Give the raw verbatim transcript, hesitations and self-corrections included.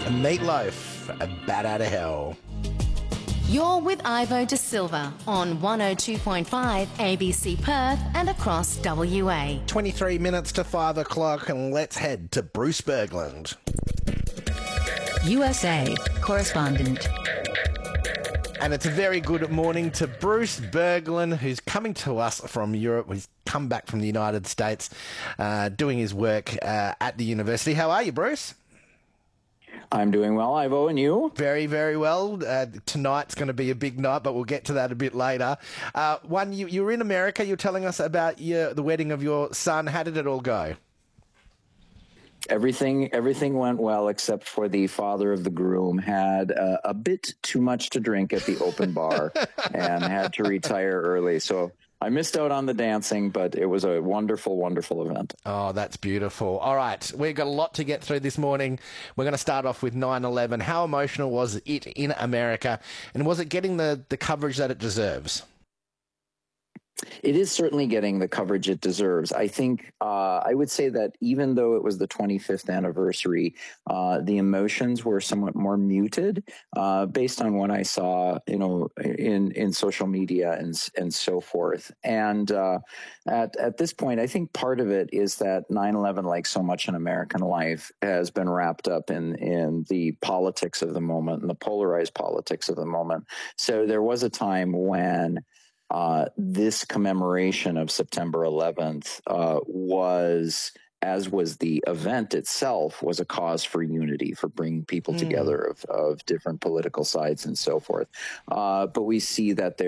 Meatloaf, a Bat Out of Hell. You're with Ivo De Silva on one oh two point five A B C Perth and across W A. twenty-three minutes to five o'clock, and let's head to Bruce Berglund. U S A correspondent. And it's a very good morning to Bruce Berglund, who's coming to us from Europe. He's come back from the United States, uh, doing his work uh, at the university. How are you, Bruce? I'm doing well, Ivo, and you? Very, very well. Uh, tonight's going to be a big night, but we'll get to that a bit later. Uh, one, you, you were in America. You're telling us about your, the wedding of your son. How did it all go? Everything everything went well, except for the father of the groom had uh, a bit too much to drink at the open bar and had to retire early. So I missed out on the dancing, but it was a wonderful, wonderful event. Oh, that's beautiful. All right, we've got a lot to get through this morning. We're going to start off with nine eleven. How emotional was it in America, and was it getting the, the coverage that it deserves? It is certainly getting the coverage it deserves. I think uh, I would say that even though it was the twenty-fifth anniversary, uh, the emotions were somewhat more muted uh, based on what I saw, you know, in, in social media and and so forth. And uh, at at this point, I think part of it is that nine eleven, like so much in American life, has been wrapped up in in the politics of the moment and the polarized politics of the moment. So there was a time when Uh, this commemoration of September eleventh uh, was, as was the event itself, was a cause for unity, for bringing people mm. together of, of different political sides and so forth. Uh, but we see that there